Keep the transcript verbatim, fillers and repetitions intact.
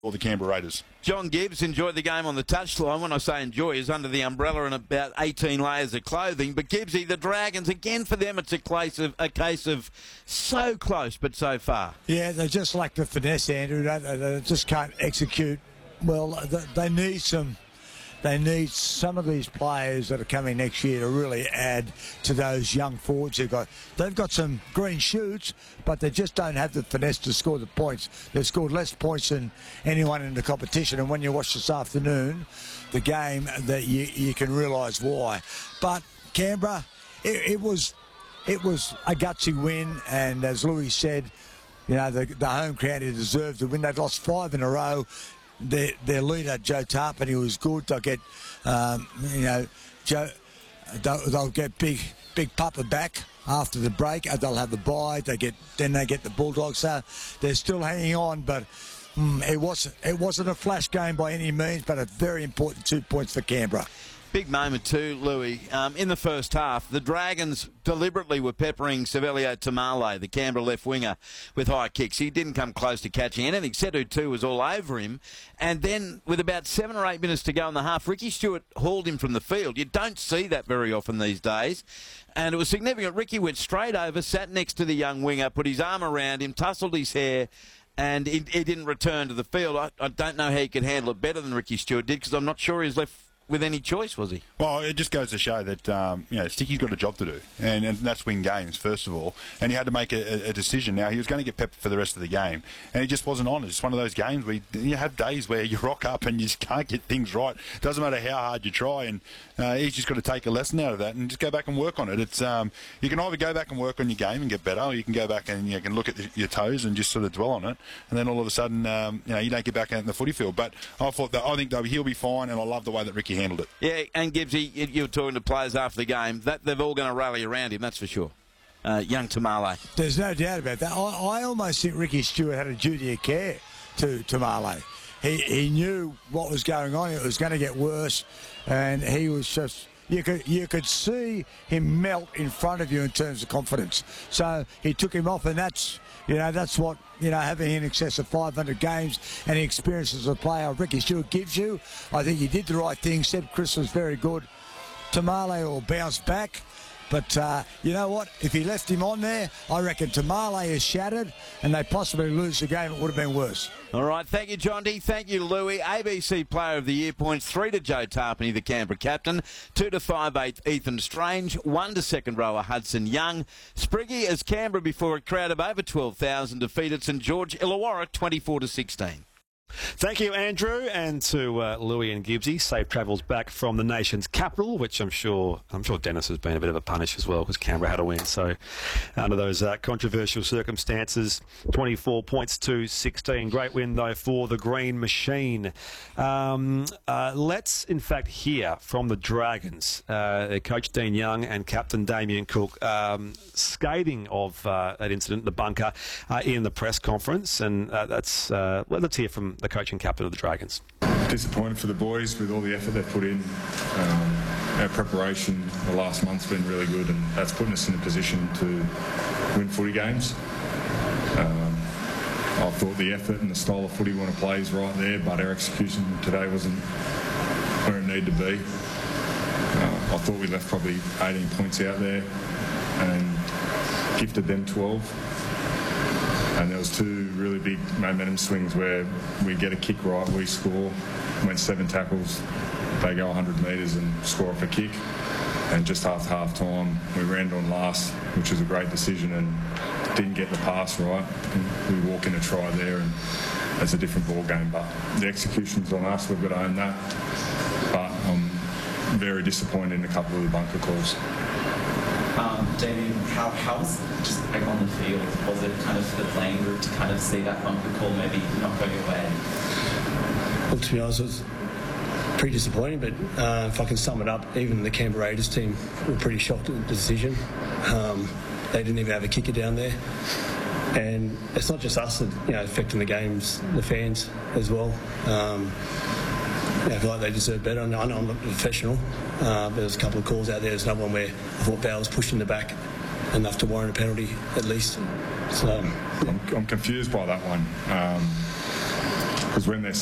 or the Canberra Raiders. John Gibbs enjoyed the game on the touchline. When I say enjoy, is under the umbrella and about eighteen layers of clothing. But Gibbsy, the Dragons, again for them, it's a case of a case of so close but so far. Yeah, they just lack the finesse, Andrew. They, they just can't execute well. They, they need some. They need some of these players that are coming next year to really add to those young forwards they've got. They've got some green shoots, but they just don't have the finesse to score the points. They've scored less points than anyone in the competition, and when you watch this afternoon, the game, that you, you can realise why. But Canberra, it, it was it was a gutsy win, and as Louis said, you know, the, the home crowd deserved the win. They'd lost five in a row. Their, their leader, Joe Tarpany, was good. They'll get, um, you know, Joe. They'll, they'll get big, big Papa back after the break. They'll have the bye. They get, then they get the Bulldogs. So they're still hanging on, but mm, it was, it wasn't a flash game by any means, but a very important two points for Canberra. Big moment too, Louis. Um, in the first half, the Dragons deliberately were peppering Savelio Tamale, the Canberra left winger, with high kicks. He didn't come close to catching anything. Sedu too was all over him. And then, with about seven or eight minutes to go in the half, Ricky Stewart hauled him from the field. You don't see that very often these days. And it was significant. Ricky went straight over, sat next to the young winger, put his arm around him, tousled his hair, and he, he didn't return to the field. I, I don't know how he could handle it better than Ricky Stewart did, because I'm not sure he's left with any choice, was he? Well, it just goes to show that um, you know, Sticky's got a job to do, and, and that's win games first of all. And he had to make a, a decision. Now he was going to get pepped for the rest of the game, and he just wasn't on. It's one of those games where you, you have days where you rock up and you just can't get things right. It doesn't matter how hard you try, and uh, he's just got to take a lesson out of that and just go back and work on it. It's um, you can either go back and work on your game and get better, or you can go back and you can look at the, your toes and just sort of dwell on it, and then all of a sudden um, you know, you don't get back out in the footy field. But I thought that I think though he'll be fine, and I love the way that Ricky handled it. Yeah. And Gibbsy, you were talking to players after the game, that they're all going to rally around him, that's for sure. Uh, young Tamale. There's no doubt about that. I, I almost think Ricky Stewart had a duty of care to Tamale. He, he knew what was going on. It was going to get worse, and he was just... You could you could see him melt in front of you in terms of confidence. So he took him off, and that's you know that's what you know having in excess of five hundred games and the experience as a player Ricky Stewart gives you. I think he did the right thing. Seb Chris was very good. Tamale will bounce back. But uh, you know what? If he left him on there, I reckon Tamale is shattered and they possibly lose the game. It would have been worse. All right. Thank you, John D. Thank you, Louis. A B C Player of the Year points. Three to Joe Tarpany, the Canberra captain. Two to five eighth Ethan Strange. One to second rower Hudson Young. Spriggy as Canberra before a crowd of over twelve thousand defeated St George Illawarra twenty-four to sixteen. Thank you, Andrew, and to uh, Louis and Gibbsy. Safe travels back from the nation's capital, which I'm sure I'm sure Dennis has been a bit of a punish as well because Canberra had a win. So, under those uh, controversial circumstances, twenty-four points to sixteen. Great win though for the Green Machine. Um, uh, let's in fact hear from the Dragons, uh, their coach Dean Young and captain Damien Cook, um, scathing of uh, that incident, the bunker, uh, in the press conference, and uh, that's uh, well, let's hear from the coach and captain of the Dragons. Disappointed for the boys with all the effort they've put in. Um, our preparation the last month's been really good, and that's putting us in a position to win footy games. Um, I thought the effort and the style of footy we want to play is right there, but our execution today wasn't where it needed to be. Uh, I thought we left probably eighteen points out there and gifted them twelve. And there was two really big momentum swings where we get a kick right, we score, went seven tackles, they go one hundred metres and score off a kick. And just after half time, we ran on last, which was a great decision, and didn't get the pass right. And we walk in a try there, and it's a different ball game. But the execution's on us, we've got to own that. But I'm very disappointed in a couple of the bunker calls. Um, Damien, how, how was just like on the field? Was it kind of for the playing group to kind of see that bunker call maybe not go your way? Well, to be honest, it was pretty disappointing, but uh, if I can sum it up, even the Canberra Raiders team were pretty shocked at the decision. Um, they didn't even have a kicker down there. And it's not just us that, you know, affecting the games, the fans as well. Um, I feel like they deserve better. I know I'm not a professional, uh, but there's a couple of calls out there. There's another one where I thought Bowers pushed in the back enough to warrant a penalty at least. So I'm, I'm confused by that one. Um, because when they're